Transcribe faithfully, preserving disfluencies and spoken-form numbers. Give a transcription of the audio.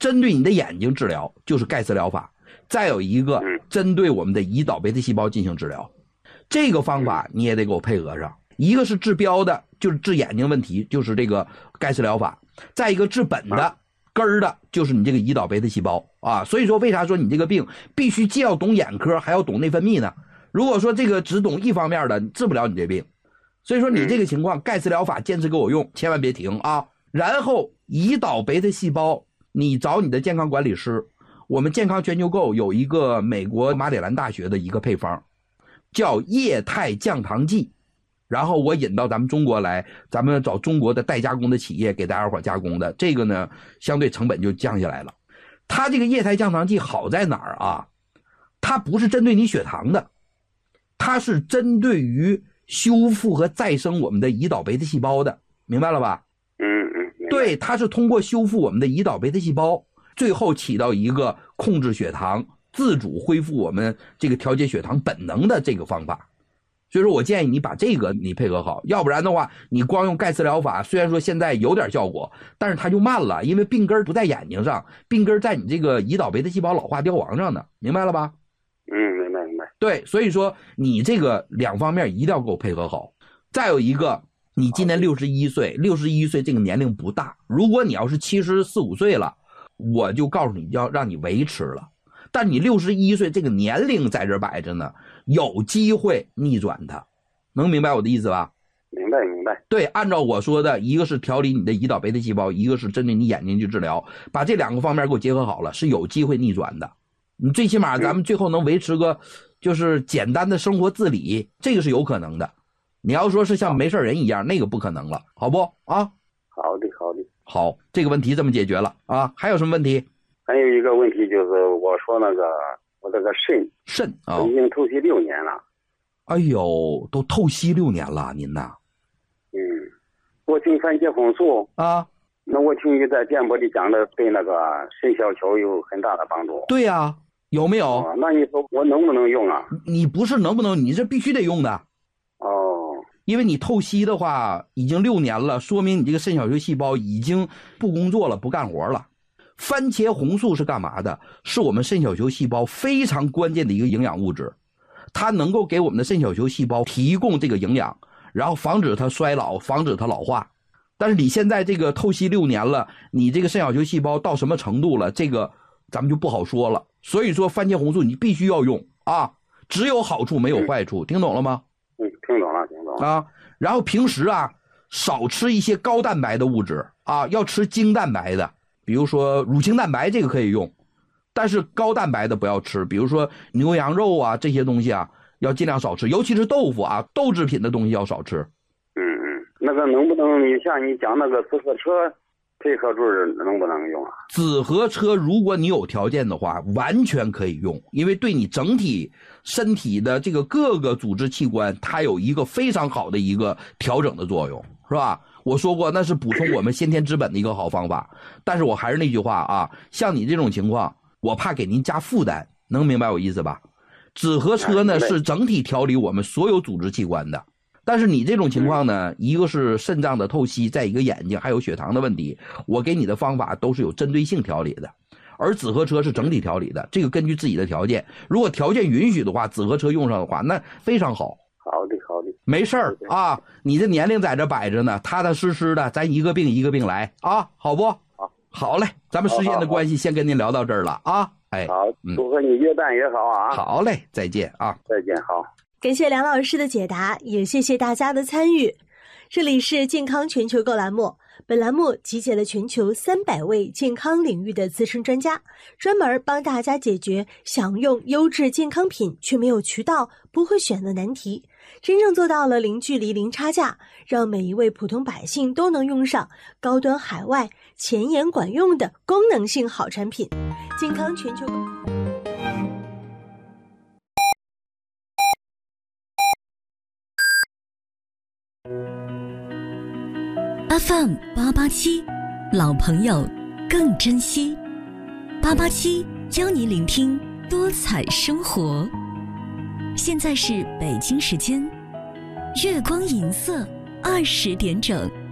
针对你的眼睛治疗就是盖茨疗法，再有一个针对我们的胰岛贝塔细胞进行治疗。这个方法你也得给我配合上，一个是治标的，就是治眼睛问题，就是这个盖茨疗法，再一个治本的根儿的就是你这个胰岛贝塔细胞啊。所以说为啥说你这个病必须既要懂眼科还要懂内分泌呢？如果说这个只懂一方面的，治不了你这病。所以说你这个情况盖茨疗法坚持给我用，千万别停啊。然后胰岛贝塔细胞你找你的健康管理师，我们健康全球购有一个美国马里兰大学的一个配方叫液态降糖剂，然后我引到咱们中国来，咱们找中国的代加工的企业给大家伙加工的，这个呢相对成本就降下来了。它这个液态降糖剂好在哪儿啊？它不是针对你血糖的，它是针对于修复和再生我们的胰岛贝塔细胞的，明白了吧？ 嗯嗯， 对，它是通过修复我们的胰岛贝塔细胞，最后起到一个控制血糖、自主恢复我们这个调节血糖本能的这个方法。所以说我建议你把这个你配合好，要不然的话你光用盖茨疗法虽然说现在有点效果，但是它就慢了，因为病根不在眼睛上，病根在你这个胰岛贝塔细胞老化凋亡上呢，明白了吧？ 嗯，明白明白。 对，所以说你这个两方面一定要给我配合好。再有一个，你今年六十一岁，六十一岁这个年龄不大，如果你要是七十四五岁了，我就告诉你要让你维持了。但你六十一岁这个年龄在这摆着呢，有机会逆转它，能明白我的意思吧？ 明白明白。 对，按照我说的，一个是调理你的胰岛贝塔细胞，一个是针对你眼睛去治疗，把这两个方面给我结合好了，是有机会逆转的。你最起码咱们最后能维持个就是简单的生活自理，这个是有可能的。你要说是像没事人一样，那个不可能了，好不啊？ 好的好的。 好，这个问题这么解决了啊？还有什么问题？ 还有一个问题就是我说那个我这个肾肾啊， 已经透析六年了。 哎呦，都透析六年了，您呐？ 嗯，我听番茄红素啊， 那我听你在电波里讲的对那个肾小球有很大的帮助。 对呀、啊，有没有、 哦？那你说我能不能用啊？ 你不是能不能，你是必须得用的。 哦， 因为你透析的话已经六年了，说明你这个肾小球细胞已经不工作了，不干活了。番茄红素是干嘛的？是我们肾小球细胞非常关键的一个营养物质，它能够给我们的肾小球细胞提供这个营养，然后防止它衰老，防止它老化。但是你现在这个透析六年了，你这个肾小球细胞到什么程度了，这个咱们就不好说了。所以说番茄红素你必须要用啊，只有好处没有坏处，听懂了吗？ 嗯，听懂了，听懂了啊。然后平时啊，少吃一些高蛋白的物质啊，要吃精蛋白的，比如说乳清蛋白，这个可以用，但是高蛋白的不要吃，比如说牛羊肉啊这些东西啊，要尽量少吃，尤其是豆腐啊，豆制品的东西要少吃。 嗯嗯，那个能不能你像你讲那个自行车配合柱能不能用啊？ 紫河车如果你有条件的话完全可以用，因为对你整体身体的这个各个组织器官它有一个非常好的一个调整的作用，是吧？我说过那是补充我们先天之本的一个好方法。但是我还是那句话啊，像你这种情况我怕给您加负担，能明白我意思吧？紫河车呢是整体调理我们所有组织器官的，但是你这种情况呢，一个是肾脏的透析，再一个眼睛还有血糖的问题，我给你的方法都是有针对性调理的，而紫河车是整体调理的，这个根据自己的条件，如果条件允许的话，紫河车用上的话那非常好。 好的好的， 没事儿啊，你这年龄在这摆着呢，踏踏实实的咱一个病一个病来啊，好不好？好嘞，咱们时间的关系先跟您聊到这儿了啊。哎， 好，祝贺你越办越好啊。 好嘞，再见啊。 再见，好。 感谢梁老师的解答，也谢谢大家的参与。这里是健康全球购栏目，本栏目集结了全球三百位健康领域的资深专家，专门帮大家解决想用优质健康品却没有渠道、不会选的难题，真正做到了零距离、零差价，让每一位普通百姓都能用上高端海外、前沿管用的功能性好产品。健康全球购。 F M 八八七，老朋友更珍惜。八八七教你聆听多彩生活。现在是北京时间月光银色二十点整。